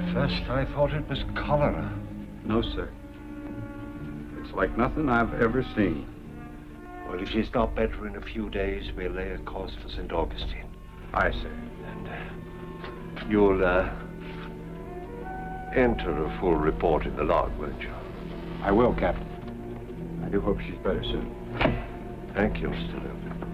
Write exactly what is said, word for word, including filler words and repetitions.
first I thought it was cholera. No, sir. It's like nothing I've ever seen. Well, if she's not better in a few days, we'll lay a course for Saint Augustine. Aye, sir. And uh, you'll uh, enter a full report in the log, won't you? I will, Captain. I do hope she's better soon. Thank you, Mister Luke.